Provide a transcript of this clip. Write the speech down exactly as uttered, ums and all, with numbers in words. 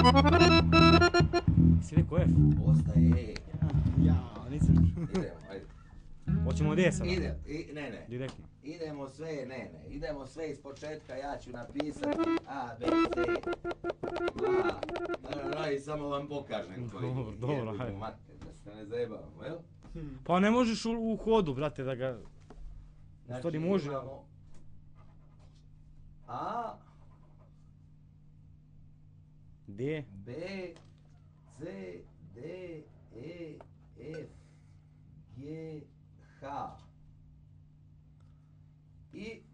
Si rekao F? Ostaje E. Ja, nisam. Idemo, ajde. Hoćemo D sada? Ide, i, ne, ne. Direktno. Idemo sve, ne, ne. Idemo sve iz početka, ja ću napisati A, B, C, A. No, no, i samo vam pokažem koji. Dobro, dobro, hajde. Mate, da se ne zajebavamo, jel? Pa ne možeš u, u hodu, brate, da ga... U stvari može. Imamo A, D. B, C, D, E, F, G, H. I